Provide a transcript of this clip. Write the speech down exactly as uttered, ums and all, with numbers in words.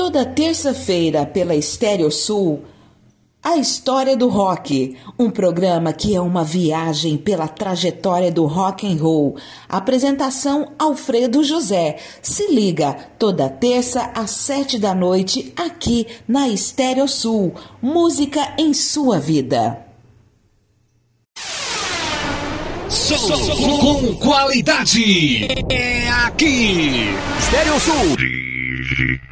Toda terça-feira pela Estéreo Sul, A História do Rock, um programa que é uma viagem pela trajetória do rock and roll. Apresentação Alfredo José. Se liga, toda terça às sete da noite, aqui na Estéreo Sul. Música em sua vida. Som com qualidade. É aqui. Estéreo Sul.